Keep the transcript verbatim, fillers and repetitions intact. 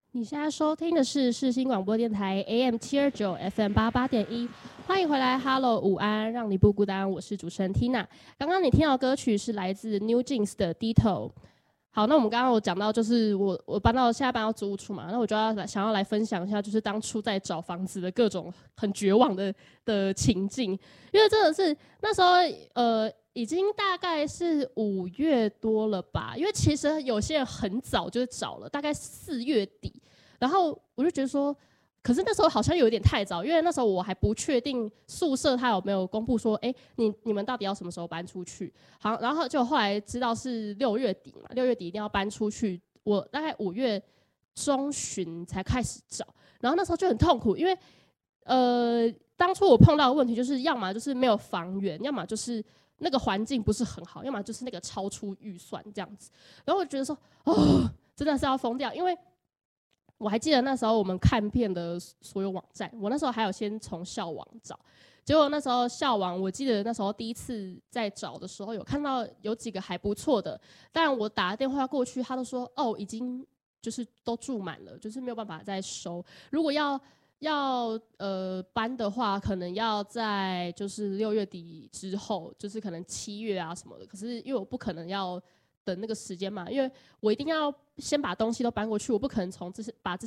你现在收听的是世新广播电台 A M 七二九 F M 八八点一，欢迎回来 ，Hello 午安，让你不孤单，我是主持人 Tina。刚刚你听到的歌曲是来自 New Jeans 的 Ditto。好，那我们刚刚有讲到，就是我我搬到现在搬到租屋处嘛，那我就要来想要来分享一下，就是当初在找房子的各种很绝望的的情境，因为真的是那时候呃已经大概是五月多了吧，因为其实有些人很早就找了，大概四月底，然后我就觉得说。可是那时候好像有点太早，因为那时候我还不确定宿舍他有没有公布说，哎、欸，你你们到底要什么时候搬出去？好，然后就后来知道是六月底嘛，六月底一定要搬出去。我大概五月中旬才开始找，然后那时候就很痛苦，因为呃，当初我碰到的问题就是，要么就是没有房源，要么就是那个环境不是很好，要么就是那个超出预算这样子。然后我觉得说，哦，真的是要疯掉，因为。我还记得那时候我们看遍的所有网站，我那时候还有先从校网找，结果那时候校网，我记得那时候第一次在找的时候，有看到有几个还不错的，但我打电话过去，他都说哦，已经就是都住满了，就是没有办法再收。如果要要呃搬的话，可能要在就是六月底之后，就是可能七月啊什么的。可是因为我不可能要。等那个时间嘛，因为我一定要先把东西都搬过去，我不可能从这些把这